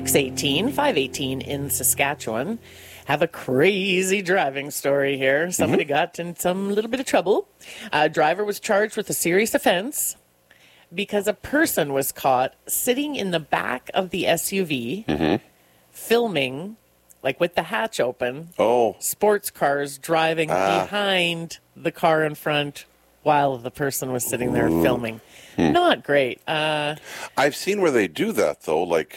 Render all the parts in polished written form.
618, 518 in Saskatchewan. Have a crazy driving story here. Somebody got in some little bit of trouble. A driver was charged with a serious offense because a person was caught sitting in the back of the SUV filming, like with the hatch open, sports cars driving behind the car in front while the person was sitting there filming. Not great. I've seen where they do that, though, like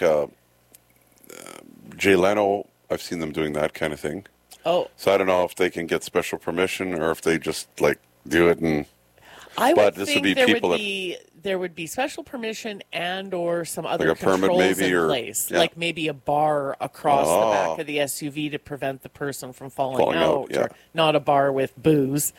Jay Leno. I've seen them doing that kind of thing. Oh. So I don't know if they can get special permission or if they just, like, do it and... I but would this think would be there people would be there would be special permission and or some other Like a permit controls maybe, in or- place, yeah. like maybe a bar across the back of the SUV to prevent the person from falling out, yeah. or not a bar with booze.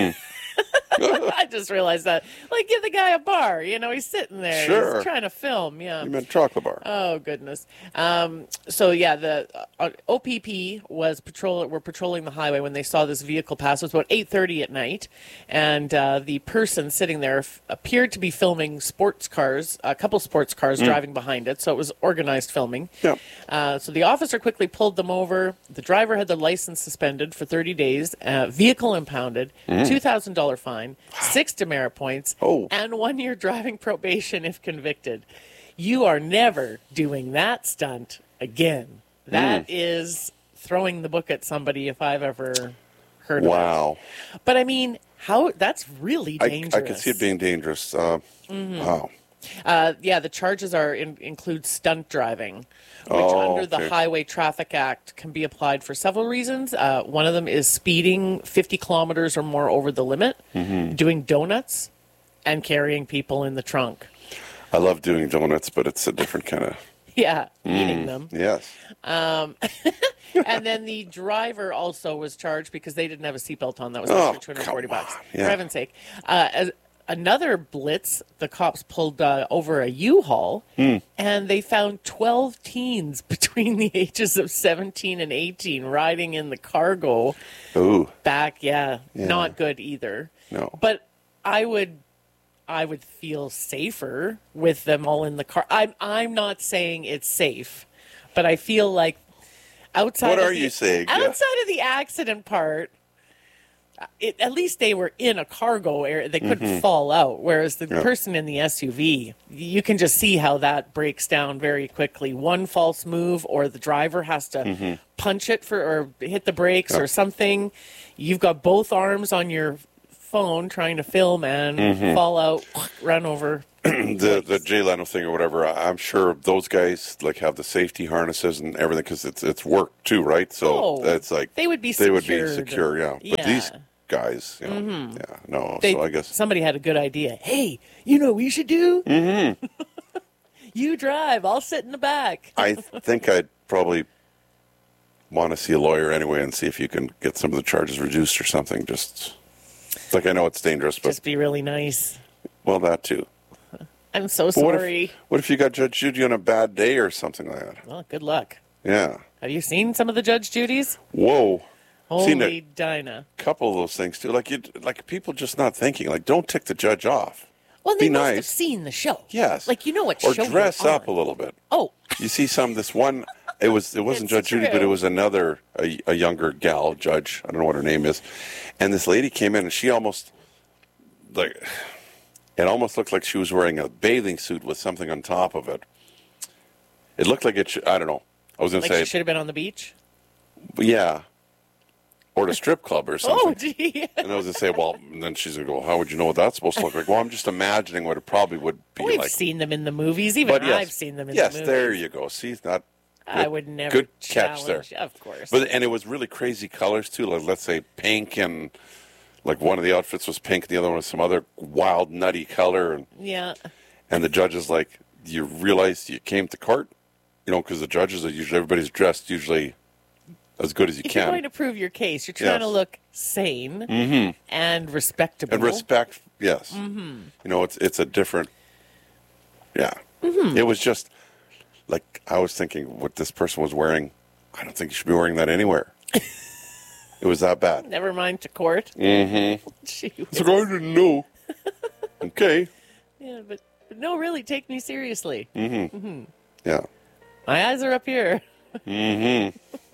I just realized that. Like, give the guy a bar. You know, he's sitting there. Sure. He's trying to film. Yeah. You meant chocolate bar. Oh goodness. So yeah, the OPP were patrolling the highway when they saw this vehicle pass. It was about 8:30 at night, and the person sitting there appeared to be filming sports cars, a couple sports cars driving behind it. So it was organized filming. Yeah. So the officer quickly pulled them over. The driver had the license suspended for 30 days, vehicle impounded, $2,000 fine, 6 demerit points, and 1 year driving probation if convicted. You are never doing that stunt again. That is throwing the book at somebody if I've ever heard of it. But I mean, that's really dangerous. I can see it being dangerous. Wow. Yeah, the charges include stunt driving, which under the Highway Traffic Act can be applied for several reasons. One of them is speeding 50 kilometers or more over the limit, doing donuts, and carrying people in the trunk. I love doing donuts, but it's a different kind of... Yeah, eating them. Yes. And then the driver also was charged because they didn't have a seatbelt on. That was for $240. For heaven's sake. Another blitz, the cops pulled over a U-Haul, and they found 12 teens between the ages of 17 and 18 riding in the cargo. Back. Yeah, not good either. No. But I would feel safer with them all in the car. I'm not saying it's safe, but I feel like outside of the accident part, at least they were in a cargo area. They couldn't fall out. Whereas the person in the SUV, you can just see how that breaks down very quickly. One false move, or the driver has to punch it or hit the brakes or something. You've got both arms on your phone trying to film and fall out, run over. the Jay Leno thing or whatever, I'm sure those guys like have the safety harnesses and everything because it's work too, right? So it's like they would be secure, But these guys, you know, so I guess somebody had a good idea. Hey, you know what we should do? You drive, I'll sit in the back. I think I'd probably want to see a lawyer anyway and see if you can get some of the charges reduced or something. Just like, I know it's dangerous, but just be really nice. Well, that too. I'm so sorry. What if you got Judge Judy on a bad day or something like that? Well, good luck. Yeah. Have you seen some of the Judge Judy's? Whoa. Holy Dinah. A couple of those things too. Like people just not thinking. Like, don't tick the judge off. Well, they Be must nice. have seen the show. Yes. Like, you know what or show dress you're up on. a little bit. Oh. You see this one. It wasn't It's Judge Judy, but true. it was another a younger gal judge. I don't know what her name is. And this lady came in and she almost it almost looked like she was wearing a bathing suit with something on top of it. It looked like it. I don't know. I was going to Like say she should have been on the beach? yeah, or at a strip club or something. Oh, gee. And I was going to say, well, and then she's going to go, how would you know what that's supposed to look like? Well, I'm just imagining what it probably would be We've like. seen them in the movies. Even But yes, I've seen them in the movies. Yes, there you go. See, not. I would never Good catch there. challenge. Of course. And it was really crazy colors too. Like, let's say pink, and like one of the outfits was pink, and the other one was some other wild, nutty color. And yeah. and the judge is like, you realize you came to court, because the judges are usually, everybody's dressed usually as good as you If can. you're going to prove your case, you're trying to look sane and respectable. And respect, yes. It's a different. Yeah. It was just like I was thinking what this person was wearing. I don't think you should be wearing that anywhere. It was that bad. Never mind to court. It's like, I didn't know. Okay. Yeah, but no, really, take me seriously. Yeah. My eyes are up here. Mm-hmm.